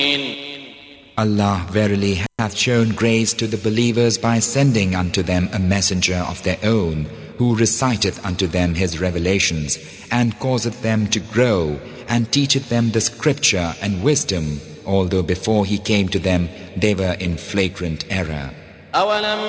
Allah verily hath shown grace to the believers by sending unto them a messenger of their own, who reciteth unto them his revelations, and causeth them to grow, and teacheth them the scripture and wisdom, although before he came to them they were in flagrant error.